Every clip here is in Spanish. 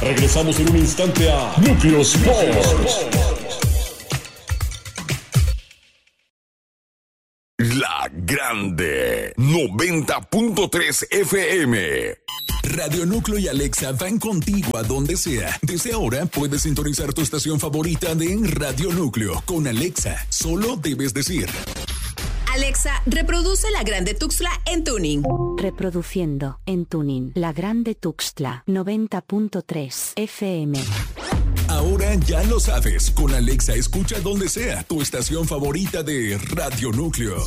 Regresamos en un instante a Núcleo Sports. La Grande 90.3 FM. Radio Núcleo y Alexa van contigo a donde sea. Desde ahora puedes sintonizar tu estación favorita de Radio Núcleo con Alexa. Solo debes decir: Alexa, reproduce La Grande Tuxtla en tuning. Reproduciendo en tuning La Grande Tuxtla 90.3 FM. Ahora ya lo sabes, con Alexa escucha donde sea tu estación favorita de Radio Núcleo.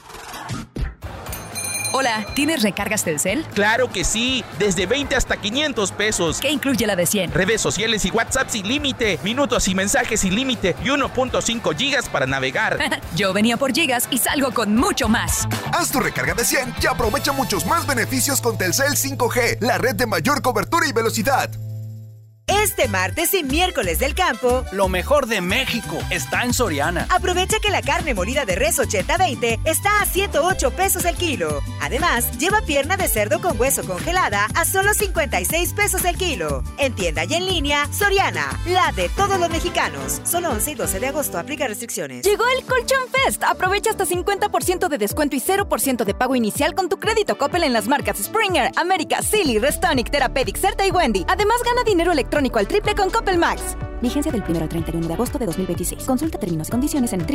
Hola, ¿tienes recargas Telcel? ¡Claro que sí! Desde 20 hasta 500 pesos. ¿Qué incluye la de 100? Redes sociales y WhatsApp sin límite, minutos y mensajes sin límite y 1.5 gigas para navegar. Yo venía por gigas y salgo con mucho más. Haz tu recarga de 100 y aprovecha muchos más beneficios con Telcel 5G, la red de mayor cobertura y velocidad. Este martes y miércoles del campo, lo mejor de México está en Soriana. Aprovecha que la carne molida de res 80-20 está a 108 pesos el kilo. Además, lleva pierna de cerdo con hueso congelada a solo 56 pesos el kilo. En tienda y en línea, Soriana, la de todos los mexicanos. Solo 11 y 12 de agosto, aplica restricciones. Llegó el Colchón Fest. Aprovecha hasta 50% de descuento y 0% de pago inicial con tu crédito Coppel en las marcas Springer, América, Silly, Restonic, Therapeutic, Certa y Wendy. Además, gana dinero electrónico al triple con Coppel Max. Vigencia del 1 al 31 de agosto de 2026. Consulta términos y condiciones en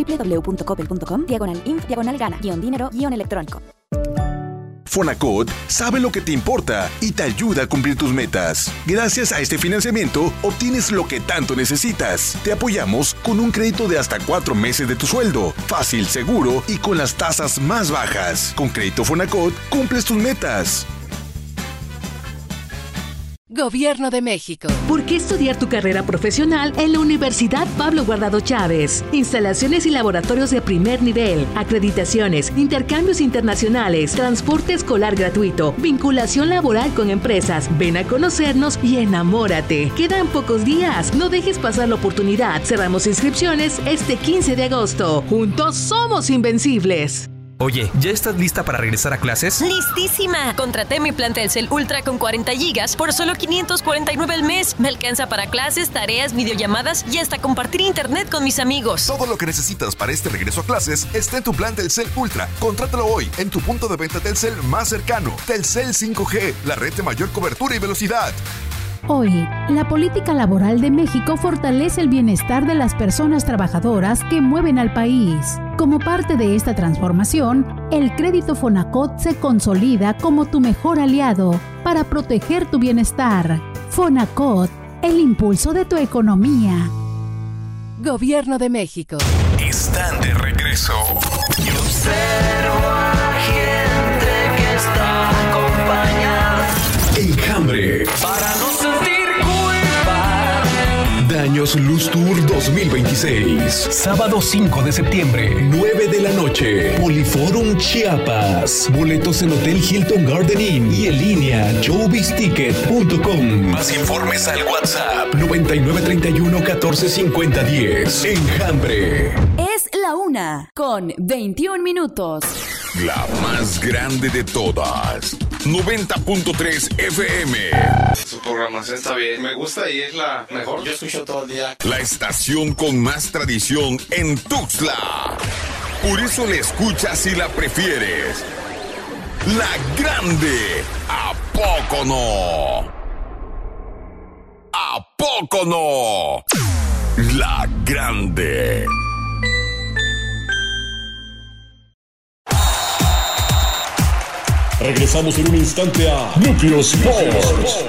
www.coppel.com/inf/gana-dinero-electrónico. Fonacot sabe lo que te importa y te ayuda a cumplir tus metas. Gracias a este financiamiento, obtienes lo que tanto necesitas. Te apoyamos con un crédito de hasta 4 meses de tu sueldo. Fácil, seguro y con las tasas más bajas. Con Crédito Fonacot, cumples tus metas. Gobierno de México. ¿Por qué estudiar tu carrera profesional en la Universidad Pablo Guardado Chávez? Instalaciones y laboratorios de primer nivel, acreditaciones, intercambios internacionales, transporte escolar gratuito, vinculación laboral con empresas. Ven a conocernos y enamórate. Quedan pocos días. No dejes pasar la oportunidad. Cerramos inscripciones este 15 de agosto. Juntos somos invencibles. Oye, ¿ya estás lista para regresar a clases? ¡Listísima! Contraté mi plan Telcel Ultra con 40 gigas por solo 549 al mes. Me alcanza para clases, tareas, videollamadas y hasta compartir internet con mis amigos. Todo lo que necesitas para este regreso a clases está en tu plan Telcel Ultra. Contrátalo hoy en tu punto de venta Telcel más cercano. Telcel 5G, la red de mayor cobertura y velocidad. Hoy, la política laboral de México fortalece el bienestar de las personas trabajadoras que mueven al país. Como parte de esta transformación, el crédito Fonacot se consolida como tu mejor aliado para proteger tu bienestar. Fonacot, el impulso de tu economía. Gobierno de México. Están de regreso. Y observo a gente que está acompañada. Enjambre. Para no sentir culpa. Daños Luz Tour 2026. Sábado 5 de septiembre, 9 de la noche. Poliforum Chiapas. Boletos en Hotel Hilton Garden Inn y en línea showbizticket.com. Más informes al WhatsApp 9931 1450 10. Enjambre. Es la 1:21. La más grande de todas. 90.3 FM. Su programación está bien, me gusta y es la mejor. Yo escucho todo el día. La estación con más tradición en Tuxtla. Por eso la escuchas y la prefieres. La Grande. ¿A poco no? ¿A poco no? La Grande. Regresamos en un instante a Núcleo Sports.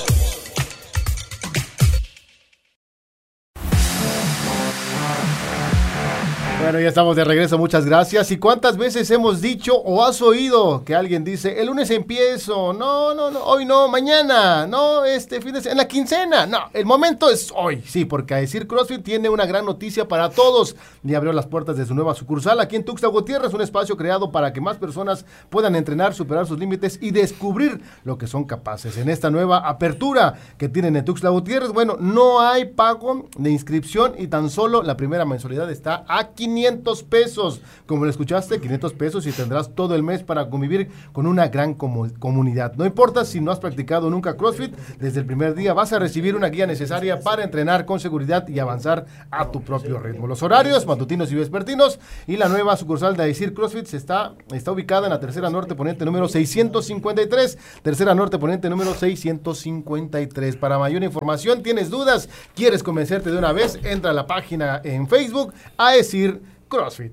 Bueno, ya estamos de regreso, muchas gracias. ¿Y cuántas veces hemos dicho o has oído que alguien dice, el lunes empiezo, no, hoy no, mañana, no, fin de semana, en la quincena, no, el momento es hoy? Sí, porque a decir CrossFit tiene una gran noticia para todos. Y abrió las puertas de su nueva sucursal aquí en Tuxtla Gutiérrez, un espacio creado para que más personas puedan entrenar, superar sus límites y descubrir lo que son capaces. En esta nueva apertura que tienen en Tuxtla Gutiérrez, bueno, no hay pago de inscripción y tan solo la primera mensualidad está a 500 500 pesos. Como lo escuchaste, 500 pesos y tendrás todo el mes para convivir con una gran comunidad. No importa si no has practicado nunca CrossFit, desde el primer día vas a recibir una guía necesaria para entrenar con seguridad y avanzar a tu propio ritmo. Los horarios, matutinos y vespertinos, y la nueva sucursal de Aicir CrossFit está ubicada en la Tercera Norte Poniente número 653. Tercera Norte Poniente número 653. Para mayor información, ¿tienes dudas? ¿Quieres convencerte de una vez? Entra a la página en Facebook Aicir CrossFit.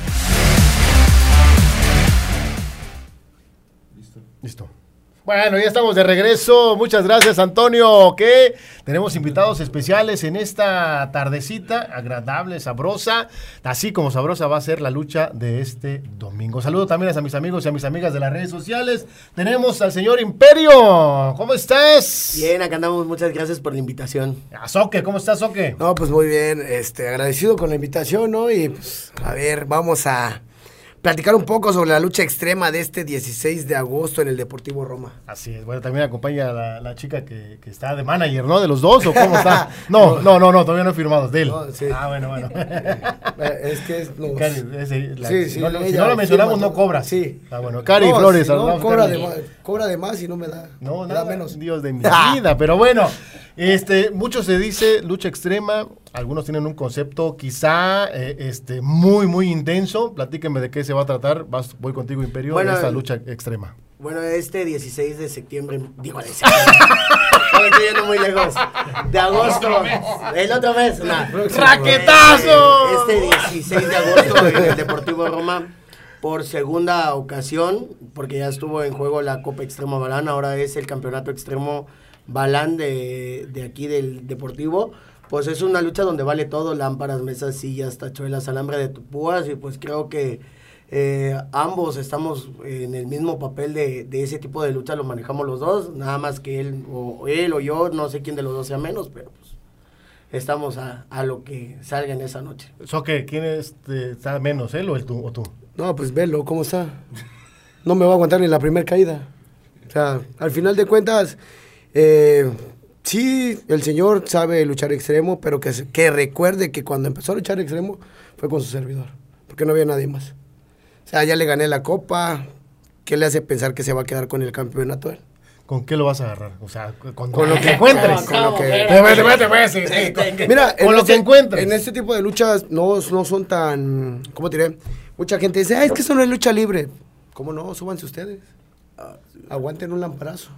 Listo. Bueno, ya estamos de regreso. Muchas gracias, Antonio. Que tenemos invitados especiales en esta tardecita agradable, sabrosa. Así como sabrosa va a ser la lucha de este domingo. Saludo también a mis amigos y a mis amigas de las redes sociales. Tenemos al señor Imperio. ¿Cómo estás? Bien, acá andamos. Muchas gracias por la invitación. A Soque, ¿cómo estás, Soque? No, pues muy bien. Agradecido con la invitación, ¿no? Y pues, a ver, vamos a platicar un poco sobre la lucha extrema de este 16 de agosto en el Deportivo Roma. Así es. Bueno, también acompaña la chica que está de manager, ¿no? ¿De los dos o cómo está? No, todavía no he firmado, es de él. No, sí. Ah, bueno. Es que es los... Cari, sí, si no lo mencionamos, no cobra. Sí. Ah, bueno. Cari Flores. Si no, cobra de más y no me da. No, me da menos. Dios de mi vida. Pero bueno, mucho se dice lucha extrema. Algunos tienen un concepto quizá muy, muy intenso. Platíquenme de qué se va a tratar. Voy contigo, Imperio, bueno, esta lucha extrema. Bueno, 16 de septiembre, digo de septiembre. Estoy yendo muy lejos. De agosto. El otro mes. ¡Raquetazo! 16 de agosto en el Deportivo Roma, por segunda ocasión, porque ya estuvo en juego la Copa Extrema Balán, ahora es el Campeonato Extremo Balán de aquí del Deportivo. Pues es una lucha donde vale todo: lámparas, mesas, sillas, tachuelas, alambre de púas, y pues creo que ambos estamos en el mismo papel de ese tipo de lucha, lo manejamos los dos, nada más que él o yo, no sé quién de los dos sea menos, pero pues estamos a lo que salga en esa noche. ¿So qué? ¿Quién está menos, él o tú? No, pues velo, ¿cómo está? No me va a aguantar ni la primera caída. O sea, al final de cuentas, sí, el señor sabe luchar extremo, pero que recuerde que cuando empezó a luchar extremo fue con su servidor, porque no había nadie más. O sea, ya le gané la copa. ¿Qué le hace pensar que se va a quedar con el campeonato él? ¿Con qué lo vas a agarrar? O sea, con lo que encuentres. Con lo que... Mira, con lo que encuentres. En este tipo de luchas no son tan... ¿Cómo te diré? Mucha gente dice, es que eso no es lucha libre. ¿Cómo no? Súbanse ustedes. Aguanten un lamparazo.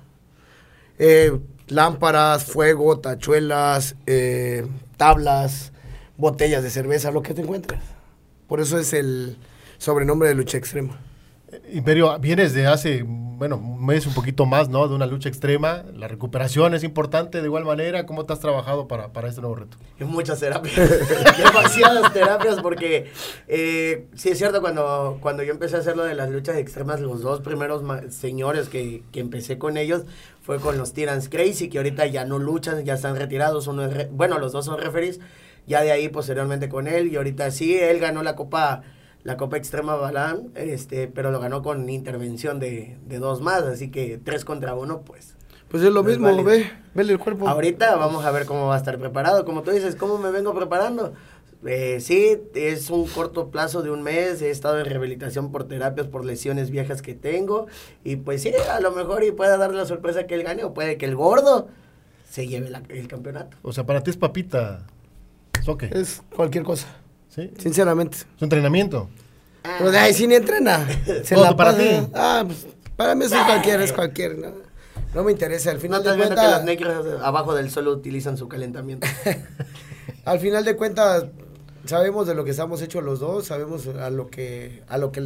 Lámparas, fuego, tachuelas, tablas, botellas de cerveza, lo que te encuentres. Por eso es el sobrenombre de lucha extrema. Imperio, vienes de hace, un mes, un poquito más, ¿no? De una lucha extrema. La recuperación es importante de igual manera. ¿Cómo te has trabajado para este nuevo reto? Muchas terapias. Demasiadas terapias, porque sí es cierto, cuando yo empecé a hacer lo de las luchas extremas, los dos primeros señores que empecé con ellos fue con los Tyrants Crazy, que ahorita ya no luchan, ya están retirados. Los dos son referees. Ya de ahí posteriormente con él, y ahorita sí, él ganó la Copa Extrema Balán, pero lo ganó con intervención de dos más, así que 3 contra 1, pues. Pues es lo mismo, vele el cuerpo. Ahorita vamos a ver cómo va a estar preparado. Como tú dices, ¿cómo me vengo preparando? Sí, es un corto plazo de un mes, he estado en rehabilitación por terapias, por lesiones viejas que tengo, y pues sí, a lo mejor y pueda dar la sorpresa que él gane, o puede que el gordo se lleve el campeonato. O sea, para ti es papita, ¿Soque? Es cualquier cosa. ¿Sí? Sinceramente. ¿Es un entrenamiento? Pero de ahí sí ni entrena. ¿Para ti? Pues para mí es cualquier. No me interesa. Al final de cuentas, que los negros abajo del suelo utilizan su calentamiento. Al final de cuentas, sabemos de lo que estamos hechos los dos, sabemos a lo que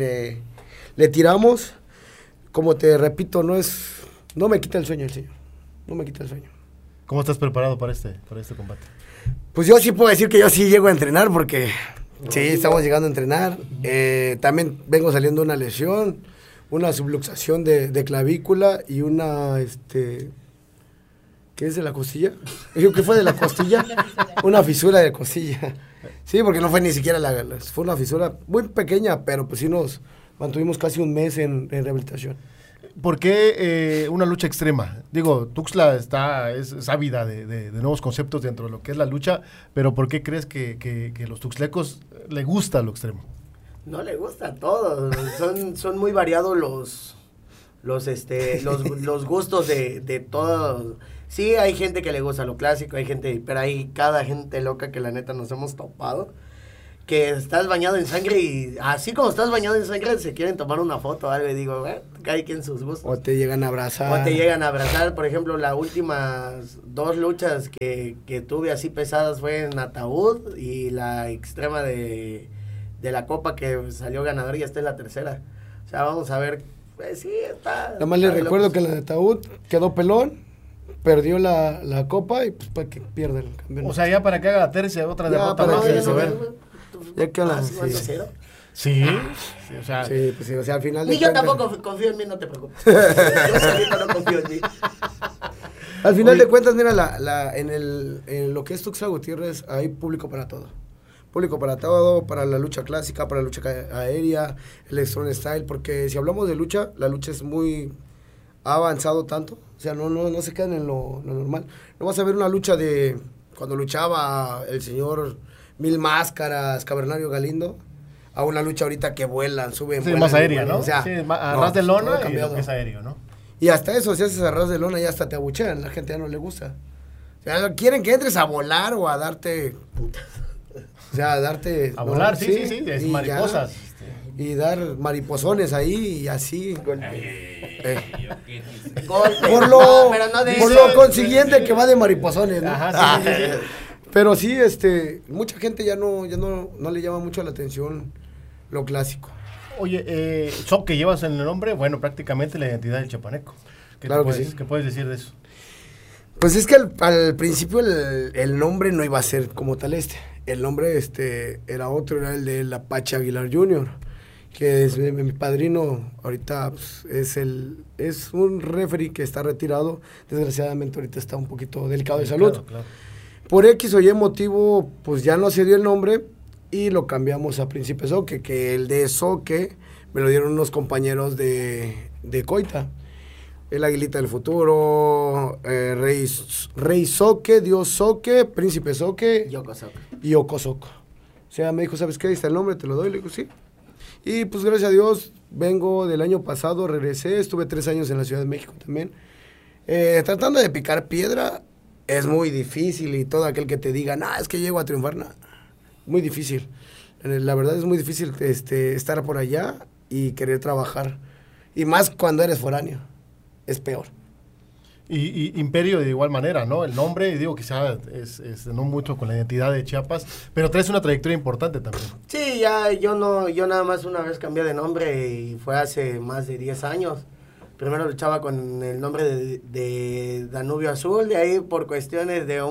le tiramos. Como te repito, no me quita el sueño el señor. No me quita el sueño. ¿Cómo estás preparado para este combate? Pues yo sí puedo decir que yo sí llego a entrenar, porque sí, estamos llegando a entrenar. También vengo saliendo de una lesión, una subluxación de clavícula y una, ¿qué es de la costilla? Digo, ¿qué fue de la costilla? Una fisura de costilla. Sí, porque no fue ni siquiera fue una fisura muy pequeña, pero pues sí nos mantuvimos casi un mes en rehabilitación. ¿Por qué una lucha extrema? Digo, Tuxtla es ávida de nuevos conceptos dentro de lo que es la lucha, pero ¿por qué crees que los tuxtlecos le gusta lo extremo? No le gusta a todos. Son muy variados los gustos de todos. Sí, hay gente que le gusta lo clásico, pero hay cada gente loca que la neta nos hemos topado. Que estás bañado en sangre y así como estás bañado en sangre se quieren tomar una foto o algo y digo, cada quien sus gustos. O te llegan a abrazar. Por ejemplo, las últimas 2 luchas que tuve así pesadas fue en Ataúd y la extrema de la Copa que salió ganador y esta es la tercera. O sea, vamos a ver, pues sí, está... Nada más le recuerdo que la de Ataúd quedó pelón, perdió la Copa y pues para que pierda el campeonato. O sea, ya para que haga la tercia, otra derrota más. Ya que la... Sí, o sea... Sí, pues sí, o sea, al final... Ni yo tampoco confío en mí, no te preocupes. Yo solito no confío en ti. Al final de cuentas, mira, en lo que es Tuxtla Gutiérrez hay público para todo. Público para todo, para la lucha clásica, para la lucha aérea, el strong style, porque si hablamos de lucha, la lucha es ha avanzado tanto, o sea, no se quedan en lo normal. No vas a ver una lucha de cuando luchaba el señor Mil Máscaras, Cavernario Galindo, a una lucha ahorita que vuelan, suben. Sí, vuelan, más aérea, vuelan, ¿no? O sea, sí, a ras de lona y lo que es aéreo, ¿no? Y hasta eso, si haces a ras de lona, ya hasta te abuchean, la gente ya no le gusta. O sea, quieren que entres a volar o a darte... O sea, darte... A volar, sí, es mariposas. Y dar mariposones ahí y así. Por lo consiguiente que va de mariposones, ¿no? Ajá, sí. Pero sí, mucha gente ya no le llama mucho la atención lo clásico. Oye, que llevas en el nombre, bueno, prácticamente la identidad del chapaneco. Claro que sí. ¿Qué puedes decir de eso? Pues es que al principio el nombre no iba a ser como tal El nombre era otro, era el del Apache Aguilar Jr., que es mi padrino, ahorita pues, es un referee que está retirado, desgraciadamente ahorita está un poquito delicado de salud. Claro. Por X o Y motivo, pues ya no se dio el nombre y lo cambiamos a Príncipe Soque, que el de Soque me lo dieron unos compañeros de Coita. El Aguilita del Futuro, Rey Soque, Dios Soque, Príncipe Soque y Oko Soco. O sea, me dijo, ¿sabes qué? Ahí está el nombre, te lo doy. Le digo, sí. Y pues gracias a Dios, vengo del año pasado, regresé, estuve 3 años en la Ciudad de México también. Tratando de picar piedra es muy difícil y todo aquel que te diga, es que llego a triunfar, muy difícil. La verdad es muy difícil estar por allá y querer trabajar. Y más cuando eres foráneo. Es peor. Y Imperio de igual manera, ¿no? El nombre, digo, quizá es no mucho con la identidad de Chiapas, pero traes una trayectoria importante también. Sí, yo nada más una vez cambié de nombre y fue hace más de 10 años. Primero luchaba con el nombre de Danubio Azul, de ahí por cuestiones de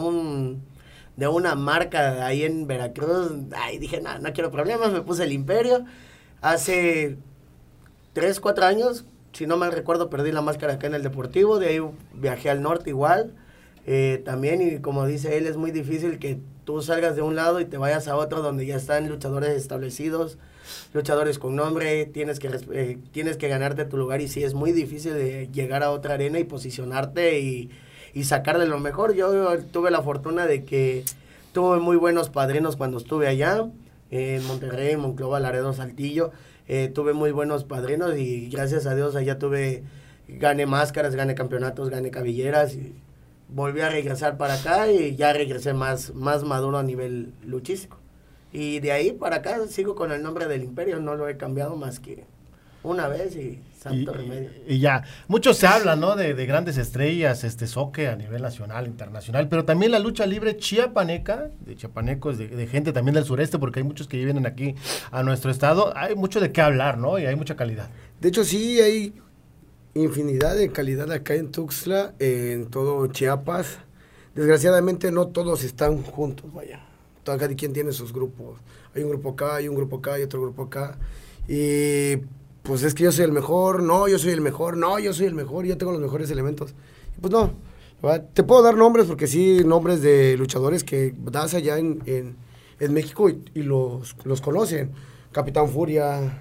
una marca ahí en Veracruz, dije, no quiero problemas, me puse el Imperio. Hace 3, 4 años, si no mal recuerdo, perdí la máscara acá en el Deportivo, de ahí viajé al norte igual, también, y como dice él, es muy difícil que tú salgas de un lado y te vayas a otro donde ya están luchadores establecidos, luchadores con nombre, tienes que ganarte tu lugar, y sí, es muy difícil de llegar a otra arena y posicionarte y sacarle lo mejor. Yo tuve la fortuna de que tuve muy buenos padrinos cuando estuve allá, en Monterrey, Monclova, Laredo, Saltillo. Tuve muy buenos padrinos y gracias a Dios allá gané máscaras, gané campeonatos, gané cabelleras y volví a regresar para acá y ya regresé más maduro a nivel luchístico. Y de ahí para acá sigo con el nombre del Imperio, no lo he cambiado más que una vez y santo remedio. Y ya, mucho se habla, ¿no? De grandes estrellas, Soque a nivel nacional, internacional, pero también la lucha libre chiapaneca, de chiapanecos, de gente también del sureste, porque hay muchos que vienen aquí a nuestro estado, hay mucho de qué hablar, ¿no? Y hay mucha calidad. De hecho, sí, hay infinidad de calidad acá en Tuxtla, en todo Chiapas. Desgraciadamente no todos están juntos, vaya. Cada quien tiene sus grupos. Hay un grupo acá, hay un grupo acá, hay otro grupo acá. Y pues es que yo soy el mejor, no, yo soy el mejor, no, yo soy el mejor, yo tengo los mejores elementos. Y pues no, te puedo dar nombres porque sí, nombres de luchadores que das allá en México y los conocen. Capitán Furia,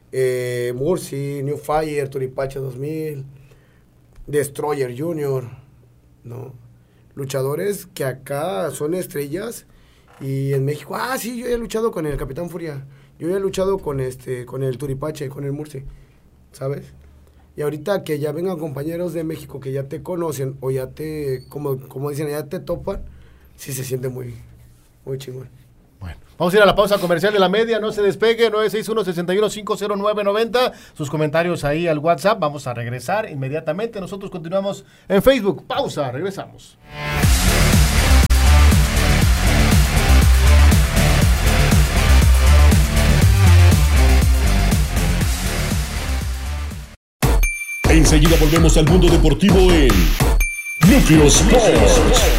Murci, New Fire, Turipache 2000, Destroyer Junior, ¿no? Luchadores que acá son estrellas y en México, sí, yo he luchado con el Capitán Furia, yo he luchado con el Turipache, con el Murci, ¿sabes? Y ahorita que ya vengan compañeros de México que ya te conocen o ya como dicen, ya te topan, sí se siente muy, muy chingón. Bueno, vamos a ir a la pausa comercial de la media, no se despegue, 961-61-50990, sus comentarios ahí al WhatsApp, vamos a regresar inmediatamente, nosotros continuamos en Facebook, pausa, regresamos. Enseguida volvemos al mundo deportivo en Núcleo Sports.